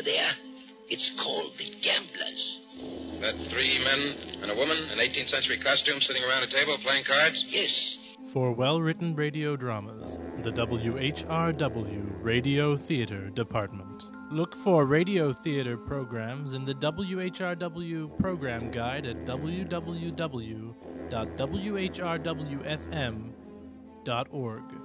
there. It's called The Gamblers. That 3 men and a woman in 18th century costume sitting around a table playing cards? Yes. For well-written radio dramas, the WHRW Radio Theater Department. Look for radio theater programs in the WHRW program guide at www.whrwfm.org.